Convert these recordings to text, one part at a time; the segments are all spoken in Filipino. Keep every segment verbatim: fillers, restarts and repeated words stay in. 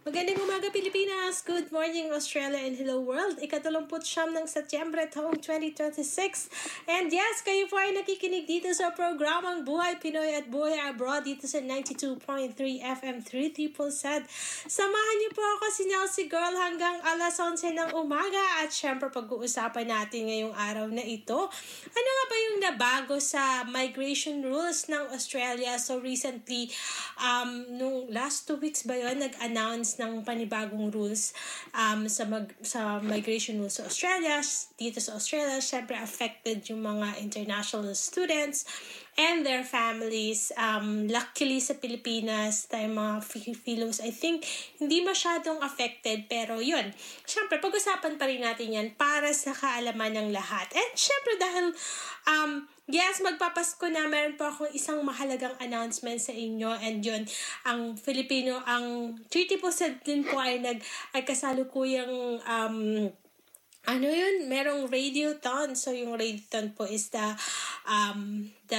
Magandang umaga Pilipinas, good morning Australia and hello world. Ikatulumput siyam ng Setyembre taong twenty twenty-six. And yes, kayo po ay nakikinig dito sa programang Buhay Pinoy at Buhay Abroad dito sa ninety-two point three F M three Triple Z. Samahan niyo po ako si Nelsie Girl hanggang alas onse ng umaga at syempre pag-uusapan natin ngayong araw na ito. Ano nga ba yung nabago sa migration rules ng Australia? So recently, um, nung last two weeks ba yun, nag-announce ng panibagong rules um, sa mag, sa migration rules sa Australia. Dito sa Australia, syempre affected yung mga international students and their families. Um, luckily sa Pilipinas, tayo mga Filipinos, I think, hindi masyadong affected. Pero yun, syempre, pag-usapan pa rin natin yan para sa kaalaman ng lahat. And syempre, dahil, um, yes, magpapasko na, meron po akong isang mahalagang announcement sa inyo. And yun, ang Filipino, ang thirty percent din po ay nag, ay kasalukuyang, um, ano yun? Merong radiothon. So, yung radiothon po is the, um, the,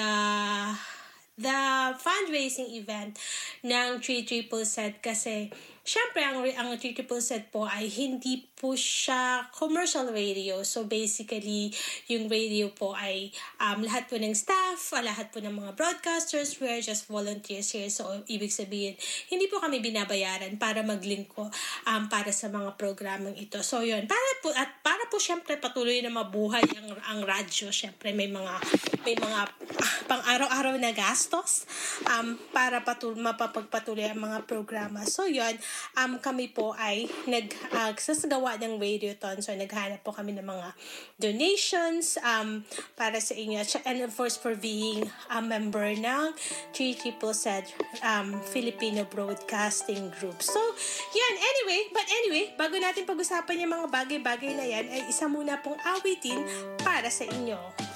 the fundraising event ng three Triple Z kasi, syempre, ang, ang three Triple Z po ay hindi po siya commercial radio. So, basically, yung radio po ay um, lahat po ng staff, lahat po ng mga broadcasters, we're just volunteers here. So, ibig sabihin, hindi po kami binabayaran para maglingko um, para sa mga programang ito. So, yun. Para po, at para po, syempre, patuloy na mabuhay ang, ang radyo. Syempre, may mga, may mga ah, pang araw-araw na gastos um, para patul- mapapagpatuloy ang mga programa. So, yun. Um, kami po ay nagsasagawa uh, ng radiothon. So, naghanap po kami ng mga donations um, para sa inyo. And of course, for being a member ng three Triple Z um, Filipino Broadcasting Group. So, yan. Anyway, but anyway, bago natin pag-usapan yung mga bagay-bagay na yan, ay isa muna pong awitin para sa inyo.